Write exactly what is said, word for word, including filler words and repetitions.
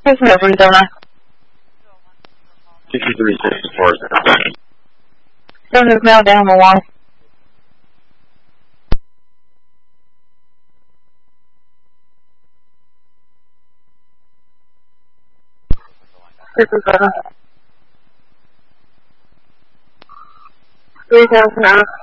Prison Arizona. sixty-three sixty-four. Don't move now down the wall. This is uh, three thousand out.